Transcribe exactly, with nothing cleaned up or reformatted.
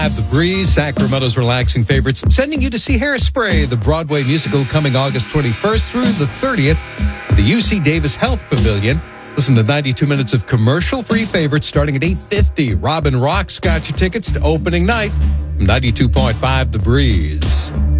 Have The Breeze, Sacramento's relaxing favorites, sending you to see Hairspray, the Broadway musical coming August twenty-first through the thirtieth, at the U C Davis Health Pavilion. Listen to ninety-two minutes of commercial-free favorites starting at eight fifty. Robin Rock's got your tickets to opening night from ninety-two point five The Breeze.